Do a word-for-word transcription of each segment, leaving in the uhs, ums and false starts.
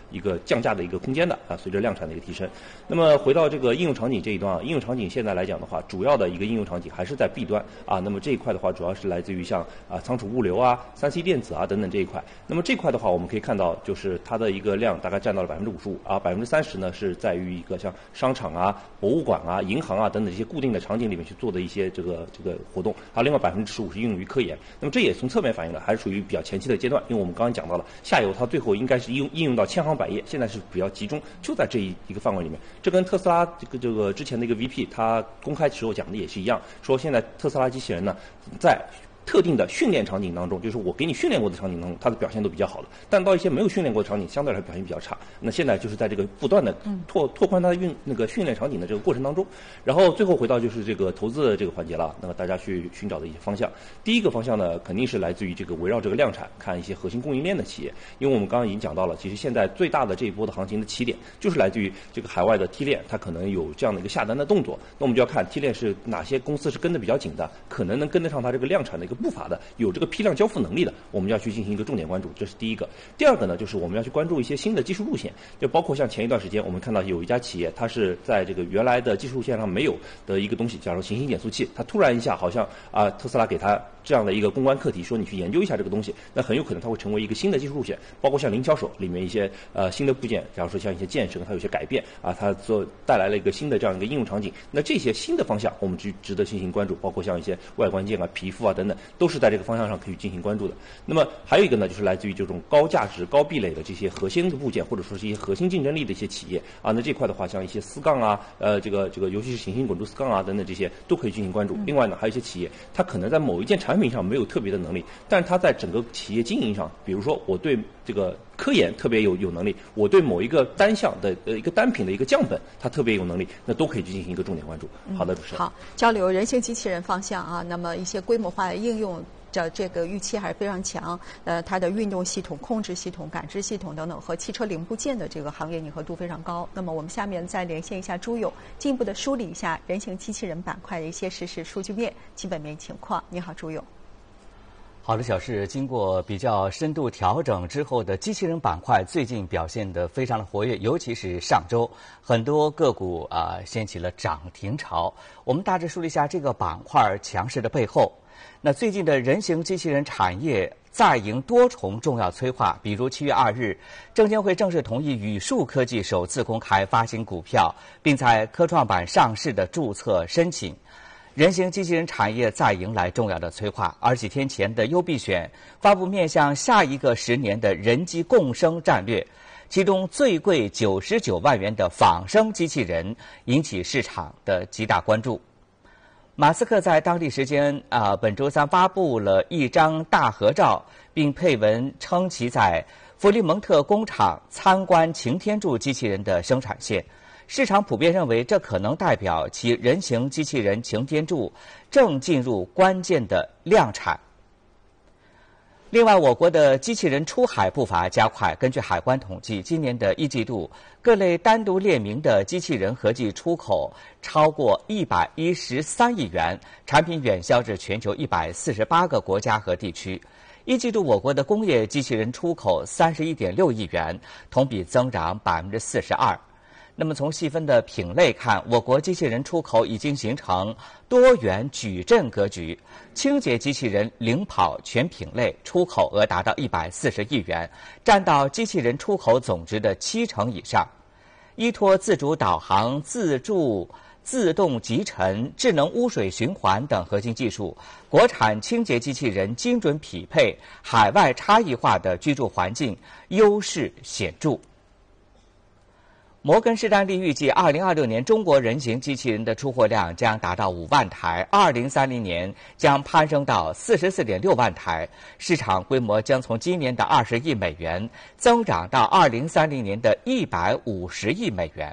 一个降价的一个空间的啊，随着量产的一个提升。那么回到这个应用场景这一端啊，应用场景现在来讲的话，主要的一个应用场景还是在 B 端啊。那么这一块的话，主要是来自于像啊仓储物流啊、三 C 电子啊等等这一块。那么这块的话，我们可以看到，就是它的一个量大概占到了百分之五十五啊，百分之三十呢是在于一个像商场啊、博物馆啊、银行啊等等这些固定的场景里面去做的一些这个这个活动，还有另外百分之十五是应用于科研。那么这也从侧面反映了还是属于比较前期的阶段，因为我们刚刚讲到了下游它最后应该是应用应用到千行百业，现在是比较集中就在这一一个范围里面。这跟特斯拉这个这个之前的一个 V P 他公开时候讲的也是一样，说现在特斯拉机器人呢在特定的训练场景当中，就是我给你训练过的场景当中，它的表现都比较好的。但到一些没有训练过的场景，相对来说表现比较差。那现在就是在这个不断的拓拓宽它的运那个训练场景的这个过程当中，然后最后回到就是这个投资的这个环节了。那么大家去寻找的一些方向，第一个方向呢，肯定是来自于这个围绕这个量产，看一些核心供应链的企业。因为我们刚刚已经讲到了，其实现在最大的这一波的行情的起点，就是来自于这个海外的 T 链，它可能有这样的一个下单的动作。那我们就要看 T 链是哪些公司是跟得比较紧的，可能能跟得上它这个量产的一个步伐的，有这个批量交付能力的，我们要去进行一个重点关注，这是第一个。第二个呢，就是我们要去关注一些新的技术路线，就包括像前一段时间我们看到有一家企业，它是在这个原来的技术路线上没有的一个东西，假如行星减速器，它突然一下好像啊、呃、特斯拉给它这样的一个公关课题，说你去研究一下这个东西，那很有可能它会成为一个新的技术路线。包括像灵巧手里面一些呃新的部件，假如说像一些建绳，它有些改变啊，它做带来了一个新的这样一个应用场景。那这些新的方向我们就值得进行关注，包括像一些外观件啊、皮肤啊等等，都是在这个方向上可以进行关注的。那么还有一个呢，就是来自于这种高价值、高壁垒的这些核心的部件，或者说是一些核心竞争力的一些企业啊。那这块的话，像一些丝杠啊，呃，这个这个，尤其是行星滚珠丝杠啊等等这些，都可以进行关注。另外呢，还有一些企业，它可能在某一件产品上没有特别的能力，但是它在整个企业经营上，比如说我对这个科研特别有有能力，我对某一个单项的呃一个单品的一个降本，它特别有能力，那都可以去进行一个重点关注。好的，主持人。 好，交流人形机器人方向啊，那么一些规模化的应用。这这个预期还是非常强，呃，它的运动系统、控制系统、感知系统等等，和汽车零部件的这个行业拟合度非常高。那么我们下面再连线一下朱勇，进一步的梳理一下人形机器人板块的一些实时数据面、基本面情况。你好，朱勇。 好的，小事。经过比较深度调整之后的机器人板块，最近表现得非常的活跃，尤其是上周，很多个股啊、呃、掀起了涨停潮。我们大致梳理一下这个板块强势的背后。那最近的人形机器人产业在迎多重重要催化，比如七月二日，证监会正式同意宇树科技首次公开发行股票，并在科创板上市的注册申请。人形机器人产业再迎来重要的催化，而几天前的优必选发布面向下一个十年的人机共生战略，其中最贵九十九万元的仿生机器人引起市场的极大关注。马斯克在当地时间啊、呃、本周三发布了一张大合照，并配文称其在弗里蒙特工厂参观擎天柱机器人的生产线。市场普遍认为，这可能代表其人形机器人擎天柱正进入关键的量产。另外，我国的机器人出海步伐加快。根据海关统计，今年的一季度，各类单独列明的机器人合计出口超过一百一十三亿元，产品远销至全球一百四十八个国家和地区。一季度，我国的工业机器人出口三十一点六亿元，同比增长百分之四十二。那么从细分的品类看，我国机器人出口已经形成多元矩阵格局。清洁机器人领跑全品类，出口额达到一百四十亿元，占到机器人出口总值的七成以上。依托自主导航、自助自动集尘、智能污水循环等核心技术，国产清洁机器人精准匹配海外差异化的居住环境，优势显著。摩根士丹利预计，二零二六年中国人形机器人的出货量将达到五万台，二零三零年将攀升到四十四点六万台，市场规模将从今年的二十亿美元增长到二零三零年的一百五十亿美元。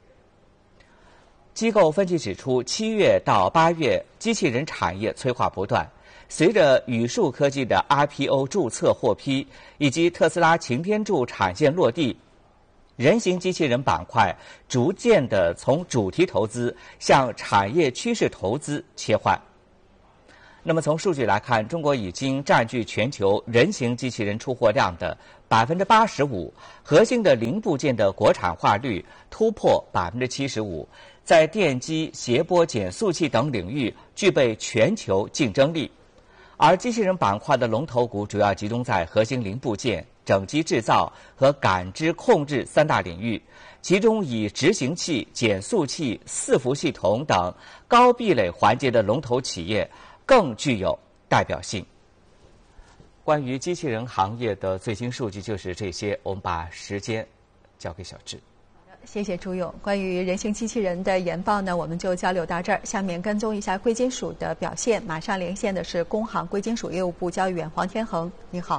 机构分析指出，七月到八月，机器人产业催化不断。随着宇树科技的 I P O 注册获批，以及特斯拉擎天柱产线落地，人形机器人板块逐渐地从主题投资向产业趋势投资切换。 那么从数据来看，中国已经占据全球人形机器人出货量的百分之八十五，核心的零部件的国产化率突破百分之七十五，在电机、谐波减速器等领域具备全球竞争力。而机器人板块的龙头股主要集中在核心零部件、整机制造和感知控制三大领域，其中以执行器、减速器、伺服系统等高壁垒环节的龙头企业更具有代表性。关于机器人行业的最新数据就是这些，我们把时间交给小智。 谢谢朱勇。关于人形机器人的研报呢，我们就交流到这儿。下面跟踪一下贵金属的表现。马上连线的是工行贵金属业务部交易员黄天恒，你好。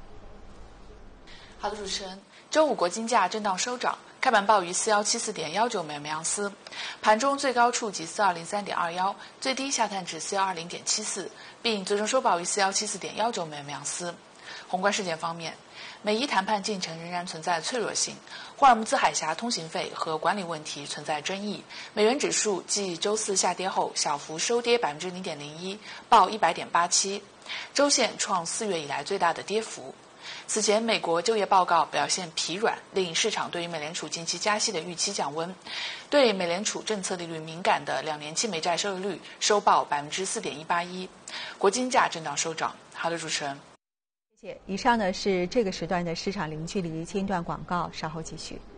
好的，主持人。周五国金价震荡收涨，开盘报于四幺七四点幺九每盎司，盘中最高触及四二零三点二幺，最低下探至四幺二零点七四，并最终收报于四幺七四点幺九每盎司。宏观事件方面，美伊谈判进程仍然存在脆弱性，霍尔木兹海峡通行费和管理问题存在争议。美元指数继周四下跌后，小幅收跌百分之零点零一，报一百点八七，周线创四月以来最大的跌幅。此前，美国就业报告表现疲软，令市场对于美联储近期加息的预期降温。对美联储政策利率敏感的两年期美债收益率收报百分之四点一八一，国金价震荡收涨。好的，主持人， 谢谢。以上呢是这个时段的市场零距离，间段广告，稍后继续。